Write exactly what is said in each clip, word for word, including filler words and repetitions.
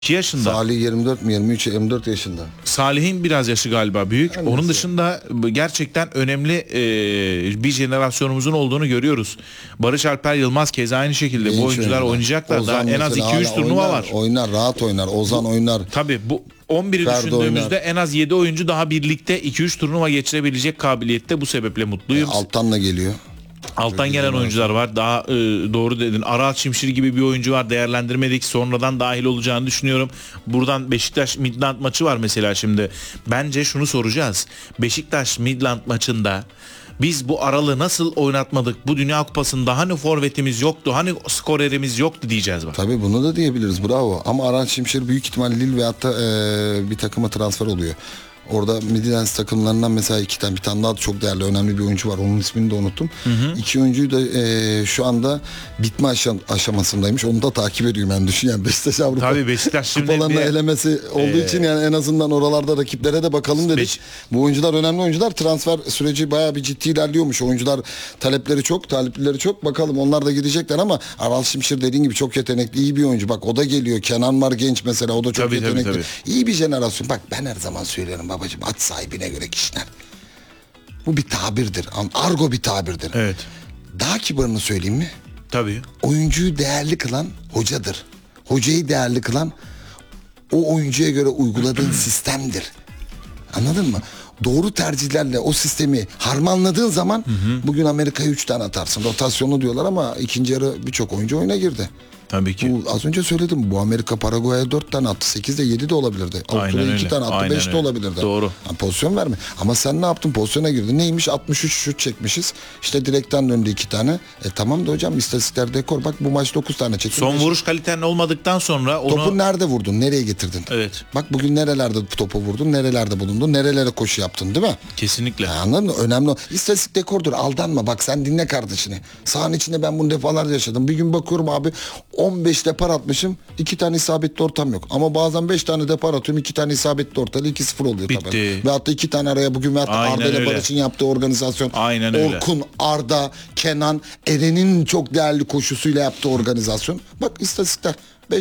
iki yaşında. Salih yirmi dört mü yirmi üç yirmi dört yaşında. Salih'in biraz yaşı galiba büyük. Yani Onun mesela. dışında gerçekten önemli e, bir jenerasyonumuzun olduğunu görüyoruz. Barış Alper Yılmaz keza aynı şekilde Genç bu oyuncular oyuncular. oynayacaklar. Ozan Daha en az mesela iki üç hala turnuva oynar, var. Oynar, rahat oynar. Ozan oynar. Tabii bu on biri Ferdi düşündüğümüzde oynar. en az yedi oyuncu daha birlikte iki üç turnuva geçirebilecek kabiliyette, bu sebeple mutluyum. E, alttan da geliyor. Alttan gelen oyuncular var. Daha e, doğru dedin. Aral Şimşir gibi bir oyuncu var. Değerlendirmedik. Sonradan dahil olacağını düşünüyorum. Buradan Beşiktaş Midland maçı var mesela şimdi. Bence şunu soracağız. Beşiktaş Midland maçında biz bu Aral'ı nasıl oynatmadık? Bu Dünya Kupası'nda hani forvetimiz yoktu? Hani skorerimiz yoktu diyeceğiz bak. Tabii bunu da diyebiliriz. Bravo. Ama Aral Şimşir büyük ihtimal Lille ve hatta e, bir takıma transfer oluyor. Orada Midlands takımlarından mesela iki tane, bir tane daha çok değerli, önemli bir oyuncu var. Onun ismini de unuttum. Hı hı. İki oyuncuyu da e, şu anda bitme aşam- aşamasındaymış. Onu da takip ediyorum yani, düşün yani Beşiktaş Avrupa Tabii Beşiktaş şimdi kupalarına bir, elemesi olduğu e, için yani en azından oralarda rakiplere de bakalım dedik. Beş... Bu oyuncular önemli oyuncular. Transfer süreci bayağı bir ciddi ilerliyormuş. Oyuncular talepleri çok, talipleri çok. Bakalım onlar da gidecekler ama Aral Şimşir dediğin gibi çok yetenekli, iyi bir oyuncu. Bak o da geliyor. Kenan var genç mesela. O da çok tabii, yetenekli. tabii, tabii. İyi bir jenerasyon. Bak ben her zaman söylüyorum babacığım, at sahibine göre kişiler. Bu bir tabirdir. Argo bir tabirdir. Evet. Daha kibarını söyleyeyim mi? Tabii. Oyuncuyu değerli kılan hocadır. Hocayı değerli kılan o oyuncuya göre uyguladığın sistemdir. Anladın mı? Doğru tercihlerle o sistemi harmanladığın zaman hı hı. bugün Amerika'ya üç tane atarsın. Rotasyonlu diyorlar ama ikinci yarı birçok oyuncu oyuna girdi. Tabii ki. Bu, az önce söyledim, bu Amerika Paraguay'a dört tane attı. sekiz de yedi de olabilirdi. Avustralya iki tane attı. beş de olabilirdi. Doğru. Yani pozisyon verme. Ama sen ne yaptın? Pozisyona girdin. Neymiş? altmış üç şut çekmişiz. İşte direkten döndü iki tane. E tamam da hocam, istatistikler dekor. Bak bu maç dokuz tane çektin. Son beş... vuruş kaliten olmadıktan sonra onu... Topu nerede vurdun? Nereye getirdin? Evet. Bak bugün nerelerde topu vurdun? Nerelerde bulundun? Nerelere koşu yaptın, değil mi? Kesinlikle. Ya anladın mı? Önemli. İstatistik dekordur. Aldanma. Bak sen dinle kardeşini. Sahanın içinde ben bunu defalarca yaşadım. Bir gün bakıyorum abi, on beş depar atmışım. iki tane isabetli ortam yok. Ama bazen beş tane depar atıyorum. iki tane isabetli ortayla iki sıfır oluyor. Bitti. Tabii. Ve hatta iki tane araya bugün ve hatta Aynen Arda ile öyle. Barış'ın yaptığı organizasyon. Aynen öyle. Orkun, Arda, Kenan, Eren'in çok değerli koşusuyla yaptığı organizasyon. Bak istatistikler.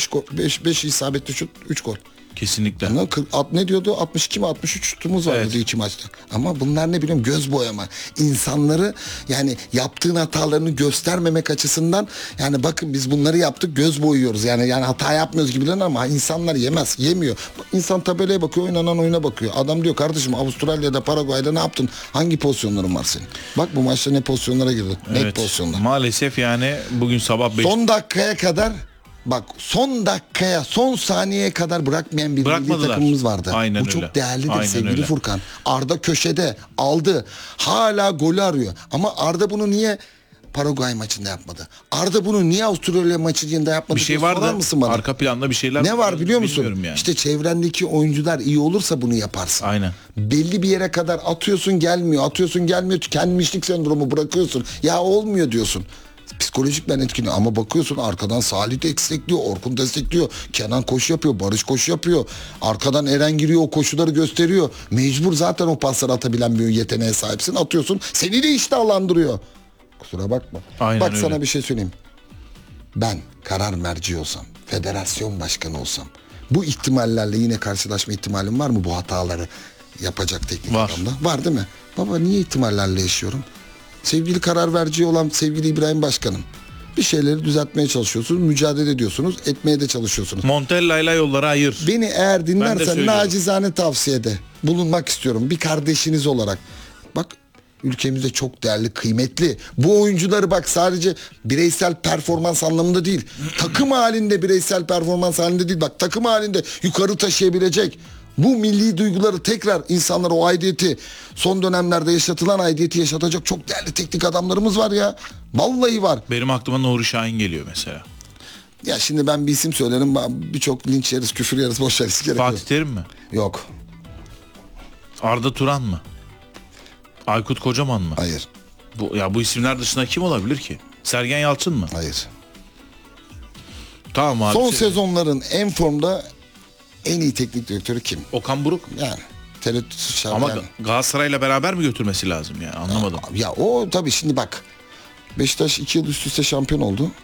beş isabetli şut, üç gol. Kesinlikle. Yani kırk, ne diyordu? altmış iki mi altmış üç şutumuz vardı evet. iki maçta. Ama bunlar ne bileyim, göz boyama. İnsanları yani yaptığın hatalarını göstermemek açısından, yani bakın biz bunları yaptık, göz boyuyoruz. Yani yani hata yapmıyoruz gibiler ama insanlar yemez, yemiyor. İnsan tabelaya bakıyor, oynanan oyuna bakıyor. Adam diyor kardeşim, Avustralya'da, Paraguay'da ne yaptın? Hangi pozisyonların var senin? Bak bu maçta ne pozisyonlara girdin? Evet. Net pozisyonlar. Maalesef yani bugün sabah beş... Son dakikaya kadar, bak son dakikaya, son saniyeye kadar bırakmayan bir milli takımımız vardı. Aynen bu öyle. çok değerlidir. Aynen sevgili öyle. Furkan. Arda köşede aldı. Hala golü arıyor. Ama Arda bunu niye Paraguay maçında yapmadı? Arda bunu niye Avustralya maçında yapmadı? Bir şey var da mısın bana? Arka planda bir şeyler. Ne var biliyor musun? Yani. İşte çevrendeki oyuncular iyi olursa bunu yaparsın. Aynen. Belli bir yere kadar atıyorsun, gelmiyor. Atıyorsun, gelmiyor. Tükenmişlik sendromu bırakıyorsun. Ya olmuyor diyorsun. Psikolojik ben etkiliyor ama bakıyorsun arkadan Salih destekliyor, Orkun destekliyor, Kenan koşu yapıyor, Barış koşu yapıyor, arkadan Eren giriyor, o koşuları gösteriyor. Mecbur zaten o pasları atabilen bir yeteneğe sahipsin, atıyorsun, seni de iştahlandırıyor. Kusura bakma. Aynen Bak öyle. sana bir şey söyleyeyim. Ben karar merci olsam, federasyon başkanı olsam, bu ihtimallerle yine karşılaşma ihtimalim var mı, bu hataları yapacak teknik var. adamda? Var değil mi? Baba niye ihtimallerle yaşıyorum? Sevgili karar verici olan sevgili İbrahim Başkanım, bir şeyleri düzeltmeye çalışıyorsunuz, mücadele ediyorsunuz, etmeye de çalışıyorsunuz. Montella ile yolları ayır. Beni eğer dinlersen nacizane tavsiyede bulunmak istiyorum bir kardeşiniz olarak. Bak ülkemizde çok değerli, kıymetli. Bu oyuncuları bak sadece bireysel performans anlamında değil, takım halinde bireysel performans halinde değil, bak takım halinde yukarı taşıyabilecek. Bu milli duyguları tekrar insanlara, o aidiyeti, son dönemlerde yaşatılan aidiyeti yaşatacak çok değerli teknik adamlarımız var ya. Vallahi var. Benim aklıma Nuri Şahin geliyor mesela. Ya şimdi ben bir isim söylerim, birçok linç yeriz, küfür yeriz, boş yeriz. Fatih Terim mi? Yok. Arda Turan mı? Aykut Kocaman mı? Hayır. Bu, ya bu isimler dışında kim olabilir ki? Sergen Yalçın mı? Hayır. Tamam abi. Son şey... sezonların en formda en iyi teknik direktörü kim? Okan Buruk. Yani. Tereddütsüz şart Ama yani. Galatasaray'la beraber mi götürmesi lazım yani, anlamadım. Ya, ya o tabii şimdi bak. Beşiktaş iki yıl üst üste şampiyon oldu.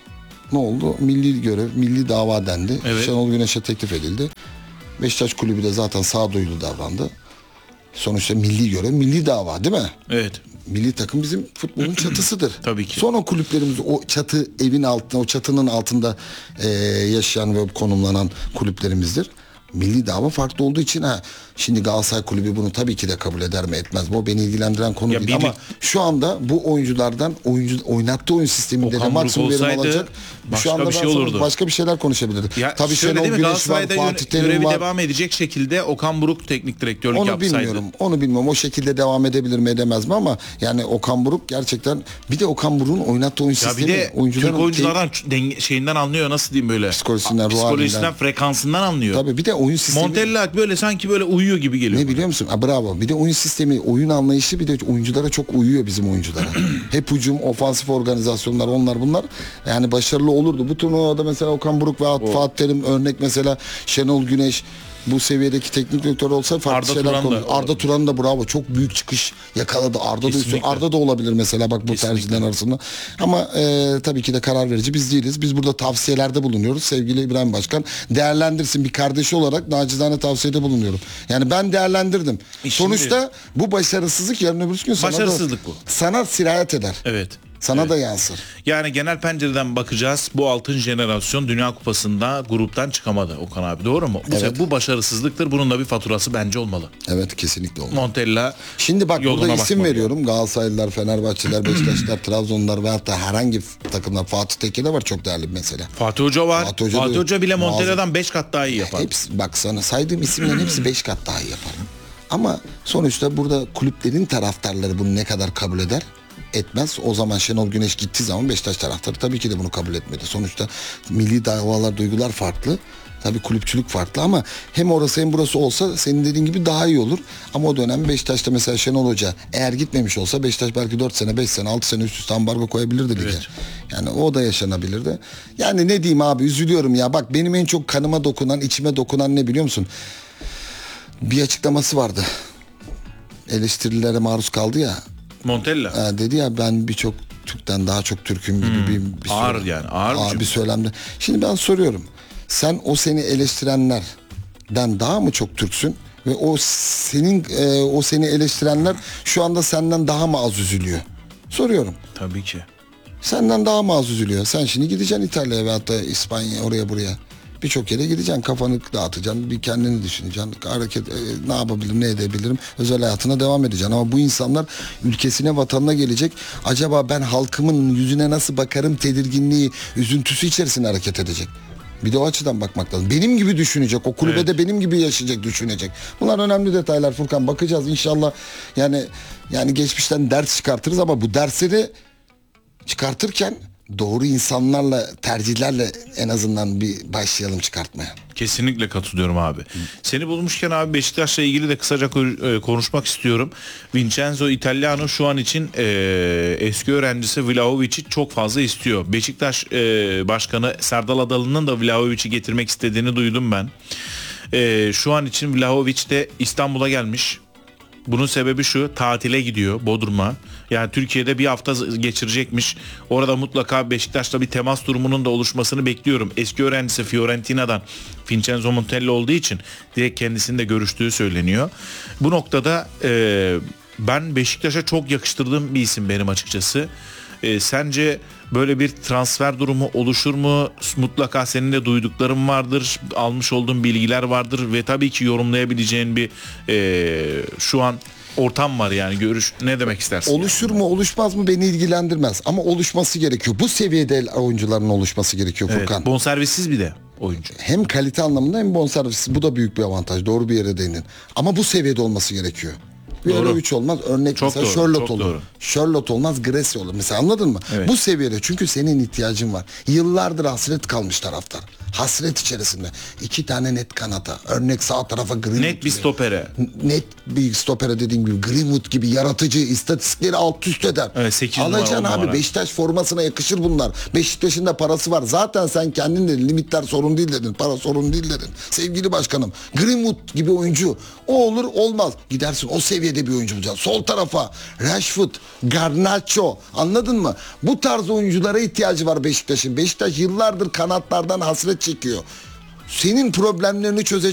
Ne oldu? Milli görev, milli dava dendi. Evet. Şenol Güneş'e teklif edildi. Beşiktaş kulübü de zaten sağduyulu davrandı. Sonuçta milli görev, milli dava değil mi? Evet. Milli takım bizim futbolun çatısıdır. Tabii ki. Sonra kulüplerimiz o çatı evin altında, o çatının altında e, yaşayan ve konumlanan kulüplerimizdir. Milli dava farklı olduğu için ha şimdi Galatasaray kulübü bunu tabii ki de kabul eder mi etmez mi? O beni ilgilendiren konu Ya değil bir- ama şu anda bu oyunculardan oyuncu oynattığı oyun sisteminde Okan de maksimum Buruk verim olsaydı alacak. başka Şu anda bir ben şey sana olurdu. başka bir şeyler konuşabilirdik. Ya Tabii şöyle Şenol değil mi? Güneş var, Galatasaray'da Fatih yöne- Terim görevi var. devam edecek şekilde Okan Buruk teknik direktörlük Onu yapsaydı. bilmiyorum. Onu bilmiyorum. O şekilde devam edebilir mi edemez mi ama yani Okan Buruk gerçekten bir de Okan Buruk'un oynattığı oyun Ya sistemi bir de oyuncuların Türk oyunculardan denge- şeyinden anlıyor, nasıl diyeyim böyle. Psikolojisinden, ruh Psikolojisinden, halinden. frekansından anlıyor. Tabii bir de oyun sistemi Montella böyle sanki böyle uyuyor gibi geliyor. ne biliyor musun? Ha, bravo. Bir de oyun sistemi, oyun anlayışı bir de oyunculara çok uyuyor bizim oyunculara. Hep hücum, ofansif organizasyonlar onlar bunlar. Yani başarılı olurdu. Bu turnuvada mesela Okan Buruk ve Fatih Terim örnek mesela Şenol Güneş bu seviyedeki teknik direktör olsa farklı Arda şeyler Turan da konuşur. Arda Turan da bravo. Çok büyük çıkış yakaladı. Arda da, üstü- Kesinlikle. Arda da olabilir mesela bak bu Kesinlikle. tercihler arasında. Ama e, tabii ki de karar verici biz değiliz. Biz burada tavsiyelerde bulunuyoruz. Sevgili İbrahim Başkan değerlendirsin, bir kardeşi olarak nacizane tavsiyede bulunuyorum. Yani ben değerlendirdim. E şimdi- Sonuçta bu başarısızlık yarın öbür gün sana da, Başarısızlık bu. sana sirayet eder. Evet. Sana da yansır. Yani genel pencereden bakacağız. Bu altın jenerasyon Dünya Kupası'nda gruptan çıkamadı Okan abi. Doğru mu? Bu, Evet. bu başarısızlıktır. Bunun da bir faturası bence olmalı. Evet kesinlikle olmalı. Montella Şimdi bak yoluna burada isim bakmalı. veriyorum. Galatasaraylılar, Fenerbahçeliler, Beşiktaşlılar, Trabzonlular ve hatta herhangi takımlar. Fatih Tekke de var çok değerli bir mesele. Fatih Hoca var. Fatih Fatih Hoca Hoca, da- bile muazzam. Montella'dan beş kat daha iyi yapar. Hepsi, bak sana saydığım isimlerin hepsi beş kat daha iyi yapar. Ama sonuçta burada kulüplerin taraftarları bunu ne kadar kabul eder? Etmez. O zaman Şenol Güneş gittiği zaman Beşiktaş taraftarı tabii ki de bunu kabul etmedi. Sonuçta milli davalar, duygular farklı. Tabii kulüpçülük farklı ama hem orası hem burası olsa senin dediğin gibi daha iyi olur. Ama o dönem Beşiktaş'ta mesela Şenol Hoca eğer gitmemiş olsa Beşiktaş belki dört sene, beş sene, altı sene üst üste ambargo koyabilirdi lige. Evet. Yani o da yaşanabilirdi. Yani ne diyeyim abi, üzülüyorum ya. Bak benim en çok kanıma dokunan, içime dokunan ne biliyor musun? Bir açıklaması vardı. Eleştirilere maruz kaldı ya. Montella. Ha, dedi ya ben birçok Türk'ten daha çok Türk'üm gibi bir, bir Ağır söylem- yani, ağır bir bir cümle. söylemde. Şimdi ben soruyorum. Sen o seni eleştirenlerden daha mı çok Türksün? Ve o senin e, o seni eleştirenler şu anda senden daha mı az üzülüyor? Soruyorum. Tabii ki. Senden daha mı az üzülüyor? Sen şimdi gideceksin İtalya'ya veyahut da İspanya'ya, oraya buraya. Birçok yere gideceksin, kafanı dağıtacaksın, bir kendini düşüneceksin, hareket e, ne yapabilirim, ne edebilirim, özel hayatına devam edeceksin. Ama bu insanlar ülkesine, vatanına gelecek. Acaba ben halkımın yüzüne nasıl bakarım tedirginliği, üzüntüsü içerisinde hareket edecek. Bir de o açıdan bakmak lazım. Benim gibi düşünecek, o kulübede Evet. benim gibi yaşayacak, düşünecek. Bunlar önemli detaylar Furkan. Bakacağız inşallah. Yani yani geçmişten ders çıkartırız ama bu dersleri çıkartırken doğru insanlarla, tercihlerle en azından bir başlayalım çıkartmaya. Kesinlikle katılıyorum abi. Seni bulmuşken abi Beşiktaş'la ilgili de kısaca ko- e, konuşmak istiyorum. Vincenzo Italiano şu an için e, eski öğrencisi Vlahovic'i çok fazla istiyor. Beşiktaş e, Başkanı Serdal Adalı'nın da Vlahovic'i getirmek istediğini duydum ben. E, şu an için Vlahovic de İstanbul'a gelmiş. Bunun sebebi şu: tatile gidiyor Bodrum'a. Yani Türkiye'de bir hafta geçirecekmiş. Orada mutlaka Beşiktaş'la bir temas durumunun da oluşmasını bekliyorum. Eski öğrencisi Fiorentina'dan Vincenzo Montella olduğu için direkt kendisinin de görüştüğü söyleniyor. Bu noktada e, ben Beşiktaş'a çok yakıştırdığım bir isim benim açıkçası. E, sence böyle bir transfer durumu oluşur mu? Mutlaka senin de duydukların vardır, almış olduğun bilgiler vardır ve tabii ki yorumlayabileceğin bir e, şu an ortam var yani. Görüş, ne demek istersin? Oluşur mu oluşmaz mı beni ilgilendirmez. Ama oluşması gerekiyor. Bu seviyede oyuncuların oluşması gerekiyor Evet, Furkan. bonservissiz bir de oyuncu. Hem kalite anlamında hem bonservis. Bu da büyük bir avantaj. Doğru bir yere değindin. Ama bu seviyede olması gerekiyor. Vlahovic olmaz. Örnek Çok mesela doğru, Charlotte çok olur. doğru. Charlotte olmaz, Gressi olur. Mesela anladın mı? Evet. Bu seviyede çünkü senin ihtiyacın var. Yıllardır hasret kalmış taraftar. Hasret içerisinde. İki tane net kanata. Örnek sağ tarafa Greenwood Net bir gibi. stopere. Net bir stopere dediğim gibi Greenwood gibi yaratıcı, istatistikleri alt üst eder. Evet, sekiz numara, Alacaksın on abi. numara. Beşiktaş formasına yakışır bunlar. Beşiktaş'ın da parası var. Zaten sen kendin dedin limitler sorun değil dedin. Para sorun değil dedin. Sevgili başkanım, Greenwood gibi oyuncu o olur olmaz. Gidersin o seviyede düzeyde bir oyuncu bulacaksın. Sol tarafa Rashford, Garnacho, anladın mı? Bu tarz oyunculara ihtiyacı var Beşiktaş'ın. Beşiktaş yıllardır kanatlardan hasret çekiyor. Senin problemlerini çözecek